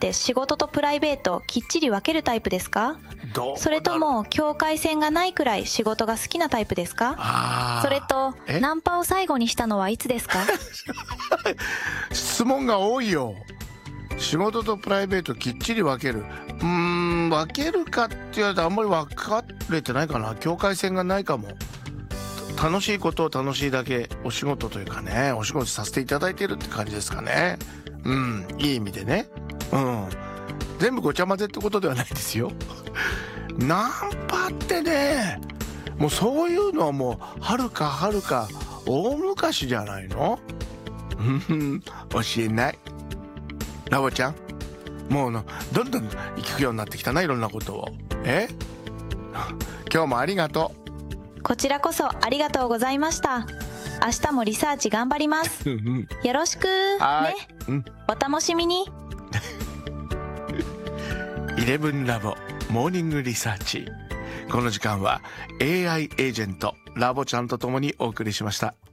って仕事とプライベートきっちり分けるタイプですか？それとも境界線がないくらい仕事が好きなタイプですか？それとナンパを最後にしたのはいつですか？ 質問が多いよ。仕事とプライベートきっちり分ける。分けるかって言われたらあんまり分かれてないかな。境界線がないかも。楽しいことを楽しいだけお仕事というかね、お仕事させていただいているって感じですかね。いい意味でね。全部ごちゃ混ぜってことではないですよ。ナンパってね、もうそういうのはもうはるか大昔じゃないの？教えない。ラボちゃん、もうどんどん聞くようになってきたな、いろんなことを。今日もありがとう。こちらこそありがとうございました。明日もリサーチ頑張ります。よろしくね。お楽しみに。 11ラボモーニングリサーチ。この時間は AI エージェントラボちゃんとともにお送りしました。